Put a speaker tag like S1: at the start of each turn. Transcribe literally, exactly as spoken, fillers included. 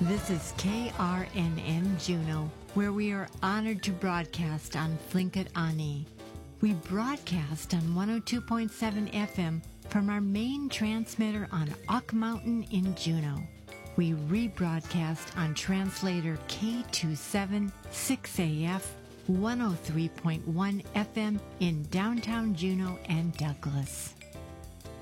S1: This is K R N N Juneau, where we are honored to broadcast on Tlingit Ani. We broadcast on one oh two point seven F M from our main transmitter on Ock Mountain in Juneau. We rebroadcast on translator K two seven six A F one oh three point one F M in downtown Juneau and Douglas.